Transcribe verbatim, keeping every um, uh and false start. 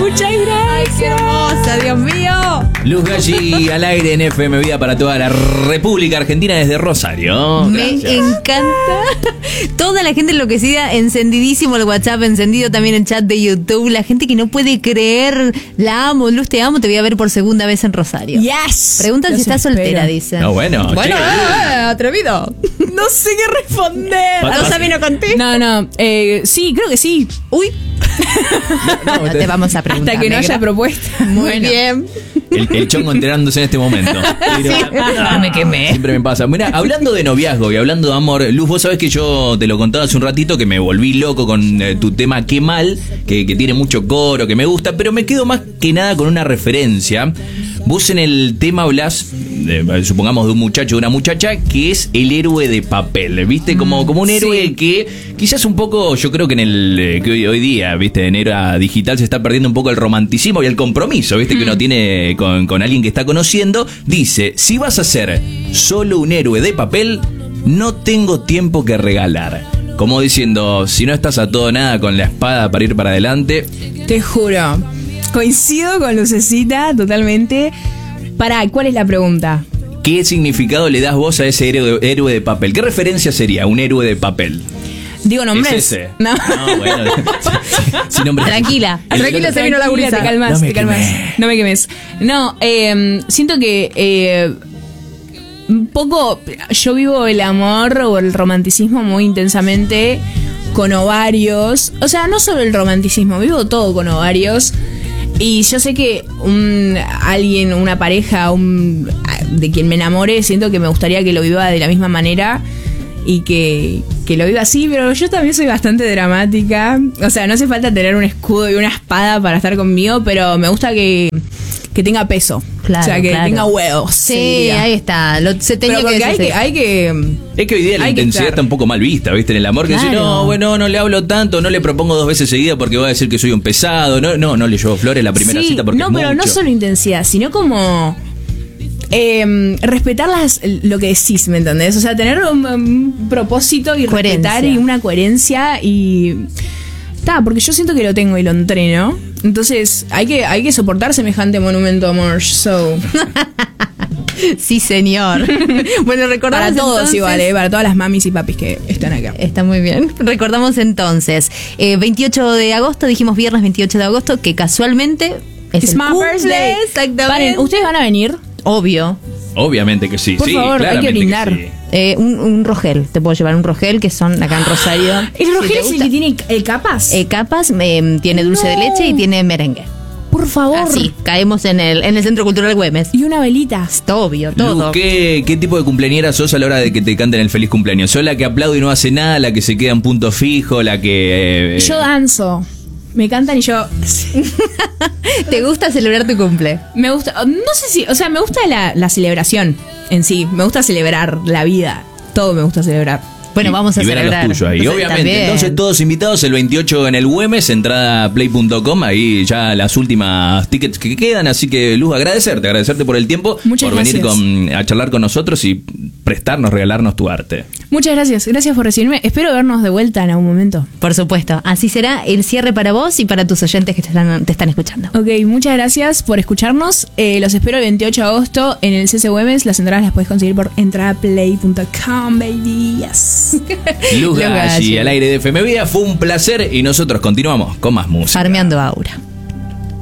Muchas gracias. Ay, qué hermosa, Dios mío. Luz Galli al aire en F M Vida para toda la República Argentina desde Rosario. Gracias. Me encanta. Toda la gente enloquecida, encendidísimo el WhatsApp, encendido también el chat de YouTube. La gente que no puede creer. La amo, Luz, te amo. Te voy a ver por segunda vez en Rosario. Yes. Preguntan si estás soltera, dice. No, bueno. Bueno, eh, atrevido. No sé qué responder. ¿No sabes no conté? No, no. Eh, sí, creo que sí. Uy. No, no, no te vamos a preguntar. Hasta que no negra. haya propuesta. Muy Bueno. bien. El, el chongo enterándose en este momento. Pero, Sí, no me quemé. Siempre me pasa. Mira, hablando de noviazgo y hablando de amor, Luz, vos sabés que yo te lo contaba hace un ratito que me volví loco con eh, tu tema Qué Mal, que, que tiene mucho coro, que me gusta, pero me quedo más que nada con una referencia. Vos en el tema hablás, de, supongamos, de un muchacho o una muchacha que es el héroe de papel, ¿viste? Como, como un héroe sí. que quizás un poco, yo creo que en el eh, que hoy, hoy día, ¿viste? En era digital se está perdiendo un poco el romanticismo y el compromiso, ¿viste? Que uno tiene con, con alguien que está conociendo. Dice, si vas a ser solo un héroe de papel, no tengo tiempo que regalar. Como diciendo, si no estás a todo nada con la espada para ir para adelante. Te juro. Coincido con Lucecita totalmente. Pará, ¿cuál es la pregunta? ¿Qué significado le das vos a ese héroe, héroe de papel? ¿Qué referencia sería un héroe de papel? ¿Digo nombres? ¿Es ese? No. No, bueno. Sin nombre. Tranquila. El- Tranquila, el- se vino la Tranquila, gurisa. te calmas, No me te calmas. quemé. No me quemes. No, eh, siento que eh, un poco yo vivo el amor o el romanticismo muy intensamente con ovarios. O sea, no solo el romanticismo, vivo todo con ovarios. Y yo sé que un alguien, una pareja, un de quien me enamore, siento que me gustaría que lo viva de la misma manera y que, que lo viva así, pero yo también soy bastante dramática. O sea, no hace falta tener un escudo y una espada para estar conmigo, pero me gusta que, que tenga peso. Claro, o sea, que claro. tenga huevos. Sí, diría. ahí está. Lo, se tenía Pero que porque hay decir. que, hay que... Es que hoy día la Hay que intensidad estar. está un poco mal vista, ¿viste? En el amor, que Claro. dice, no, bueno, no le hablo tanto, no le propongo dos veces seguida porque va a decir que soy un pesado, no, no, no le llevo flores la primera Sí, cita porque no, es pero no mucho. solo intensidad, sino como eh, respetar las, lo que decís, ¿me entendés? O sea, tener un, un propósito y Coherencia. respetar y una coherencia y... Está, porque yo siento que lo tengo y lo entreno. Entonces, hay que, hay que soportar semejante monumento amor. So, Sí, señor. Bueno, recordamos para todos entonces- igual, ¿eh? Para todas las mamis y papis que están acá. Está muy bien. Recordamos entonces, eh, veintiocho de agosto, dijimos viernes veintiocho de agosto, que casualmente es It's el my cumple, birthday. exactamente. Paren, ¿ustedes van a venir? Obvio. Obviamente que sí, Por sí, favor, hay que claramente brindar. sí. Eh, un, un rogel, te puedo llevar un rogel, que son acá en Rosario. ¿El Si rogel te es el gusta. que tiene eh, capas? Eh, capas, eh, tiene dulce de No. leche y tiene merengue. Por favor. Así, caemos en el, en el Centro Cultural Güemes. Y una velita. Está obvio, todo. Luz, ¿qué, ¿qué tipo de cumpleañera sos a la hora de que te canten el feliz cumpleaños? ¿Sos la que aplaude y no hace nada, la que se queda en punto fijo, la que... eh, Yo danzo. Me cantan y yo... ¿Te gusta celebrar tu cumple? Me gusta... No sé si... O sea, me gusta la, la celebración en sí. Me gusta celebrar la vida. Todo me gusta celebrar. Bueno, vamos a y ver a celebrar. los tuyos ahí. Entonces, Obviamente. también. Entonces, todos invitados el veintiocho en el Güemes, entrada a play punto com, ahí ya las últimas tickets que quedan. Así que, Luz, agradecerte, agradecerte por el tiempo, Muchas por venir gracias. con, a charlar con nosotros y prestarnos, regalarnos tu arte. Muchas gracias. Gracias por recibirme. Espero vernos de vuelta en algún momento. Por supuesto. Así será el cierre para vos y para tus oyentes que te están, te están escuchando. Ok, muchas gracias por escucharnos. Eh, los espero el veintiocho de agosto en el C C Güemes. Las entradas las puedes conseguir por entradaplay punto com, baby. Yes. Luz Luz Galli, Galli. al aire de F M Vida, fue un placer y nosotros continuamos con más música. Farmeando Aura.